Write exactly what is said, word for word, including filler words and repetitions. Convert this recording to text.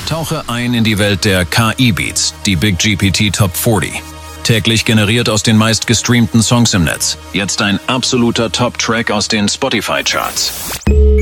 Tauche ein in die Welt der K I-Beats, die Big G P T Top vierzig. Täglich generiert aus den meistgestreamten Songs im Netz. Jetzt ein absoluter Top-Track aus den Spotify-Charts.